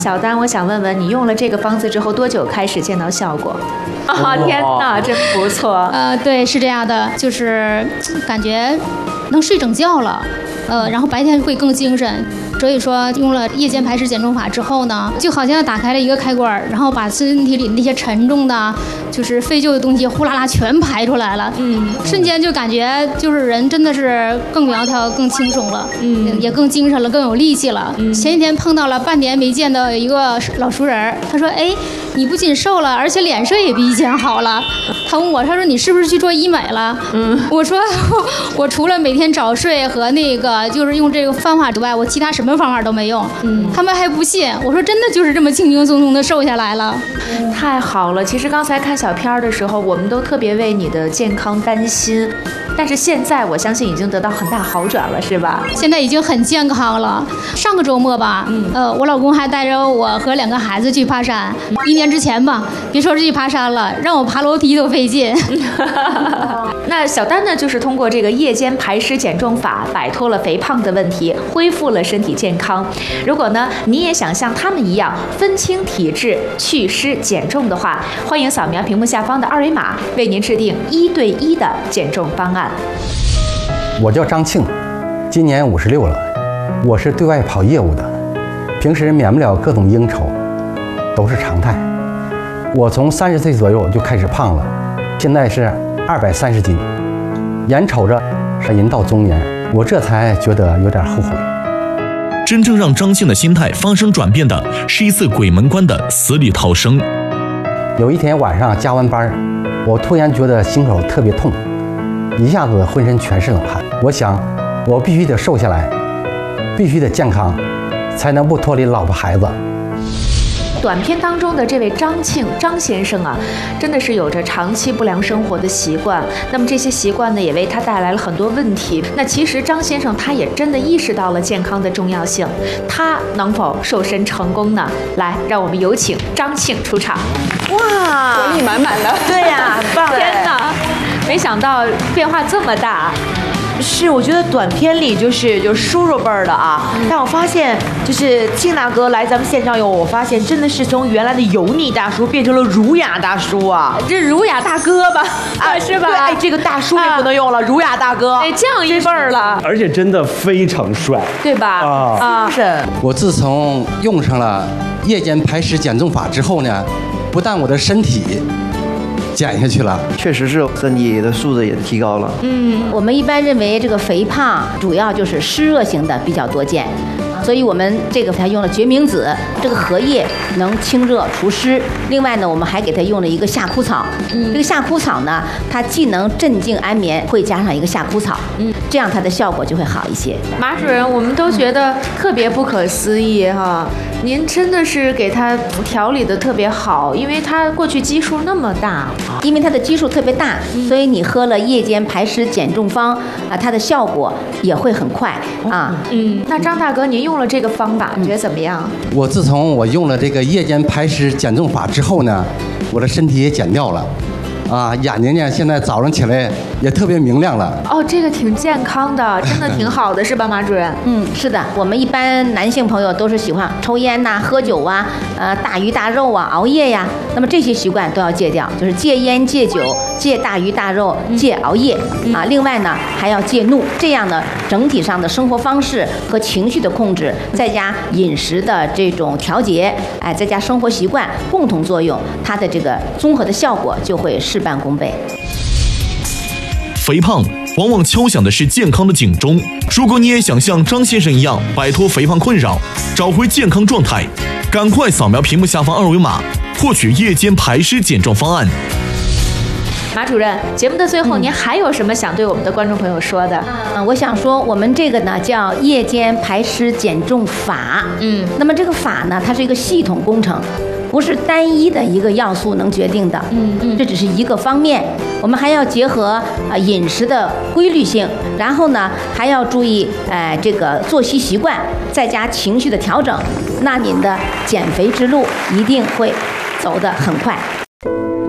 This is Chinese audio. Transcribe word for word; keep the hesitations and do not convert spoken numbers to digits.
小丹，我想问问你，用了这个方子之后多久开始见到效果？啊、哦，天哪，真不错。 呃，对，是这样的，就是感觉能睡整觉了，呃，然后白天会更精神。所以说，用了夜间排湿减重法之后呢，就好像打开了一个开关，然后把身体里那些沉重的、就是废旧的东西呼啦啦全排出来了。嗯，瞬间就感觉就是人真的是更苗条、更轻松了，嗯，也更精神了，更有力气了。嗯，前几天碰到了半年没见的一个老熟人，他说：“哎，你不仅瘦了，而且脸色也比以前好了。”他问我，他说：“你是不是去做医美了？”嗯，我说：“我除了每天早睡和那个就是用这个方法之外，我其他什么方法都没用。”嗯，他们还不信。我说：“真的就是这么轻轻松松的瘦下来了。” 太好了！其实刚才看小片的时候，我们都特别为你的健康担心，但是现在我相信已经得到很大好转了，是吧？ 现在已经很健康了。上个周末吧，嗯，呃，我老公还带着我和两个孩子去爬山。一年之前吧，别说是去爬山了，让我爬楼梯都费劲。 那小丹呢，就是通过这个夜间排湿减重法，摆脱了肥胖的问题，恢复了身体健康。如果呢，你也想像他们一样分清体质、祛湿减重的话，欢迎扫描屏幕下方的二维码，为您制定一对一的减重方案。 我叫张庆，今年五十六了，我是对外跑业务的，平时免不了各种应酬，都是常态。我从三十岁左右就开始胖了，现在是二百三十斤，眼瞅着人到中年，我这才觉得有点后悔。 真正让张庆的心态发生转变的是一次鬼门关的死里逃生。 有一天晚上加完班，我突然觉得心口特别痛，一下子浑身全是冷汗。我想，我必须得瘦下来，必须得健康，才能不脱离老婆孩子。 短片当中的这位张庆张先生啊，真的是有着长期不良生活的习惯。那么这些习惯呢，也为他带来了很多问题。那其实张先生他也真的意识到了健康的重要性，他能否瘦身成功呢？来，让我们有请张庆出场。 哇，活力满满的。对呀、啊，很棒！ 天哪，没想到变化这么大。 是，我觉得短片里就是就叔叔辈儿的啊，但我发现就是庆大哥来咱们线上以后，我发现真的是从原来的油腻大叔变成了儒雅大叔啊， 这儒雅大哥吧，啊是吧？ 对，哎，这个大叔也不能用了，啊、儒雅大哥， 哎，这样一辈儿了， 而且真的非常帅， 对吧？ 啊啊， 是。 我自从用上了夜间排湿减重法之后呢，不但我的身体减下去了， 确实是身体的素质也提高了。 嗯，我们一般认为这个肥胖主要就是湿热型的比较多见，所以我们这个才用了决明子，这个荷叶能清热除湿。另外呢，我们还给它用了一个夏枯草。嗯，这个夏枯草呢，它既能镇静安眠，会加上一个夏枯草，嗯，这样它的效果就会好一些。 马主任，我们都觉得特别不可思议哈，您真的是给他调理的特别好，因为他过去基数那么大。 因为它的基数特别大，所以你喝了夜间排湿减重方啊，它的效果也会很快啊。 嗯，那张大哥，您用了这个方法，你觉得怎么样？ 我自从我用了这个夜间排湿减重法之后呢，我的身体也减掉了。啊，眼睛呢，现在早上起来也特别明亮了。 哦，这个挺健康的，真的挺好的，是吧，马主任？ 嗯，是的。我们一般男性朋友都是喜欢抽烟呐、啊、喝酒啊、呃大鱼大肉啊、熬夜呀，那么这些习惯都要戒掉，就是戒烟、戒酒、戒大鱼大肉、戒熬夜、嗯、啊。另外呢，还要戒怒，这样呢，整体上的生活方式和情绪的控制，再加饮食的这种调节，哎，再加生活习惯共同作用，它的这个综合的效果就会事半功倍。 肥胖往往敲响的是健康的警钟。如果你也想像张先生一样摆脱肥胖困扰，找回健康状态，赶快扫描屏幕下方二维码，获取夜间排湿减重方案。 马主任，节目的最后，您还有什么想对我们的观众朋友说的？ 嗯，我想说，我们这个呢叫夜间排湿减重法。嗯，那么这个法呢，它是一个系统工程。不是单一的一个要素能决定的，嗯嗯，这只是一个方面，我们还要结合啊饮食的规律性，然后呢还要注意呃这个作息习惯，再加情绪的调整，那您的减肥之路一定会走得很快。